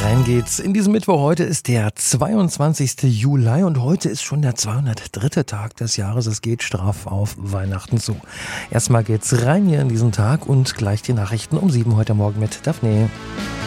Rein geht's in diesem Mittwoch. Heute ist der 22. Juli und heute ist schon der 203. Tag des Jahres. Es geht straff auf Weihnachten zu. Erstmal geht's rein hier in diesen Tag und gleich die Nachrichten um 7 heute Morgen mit Daphne.